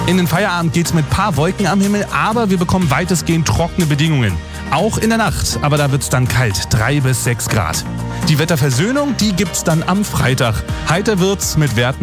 In den Feierabend geht's mit paar Wolken am Himmel, aber wir bekommen weitestgehend trockene Bedingungen. Auch in der Nacht, aber da wird's dann kalt, 3 bis 6 Grad. Die Wetterversöhnung, die gibt's dann am Freitag. Heiter wird's mit Werten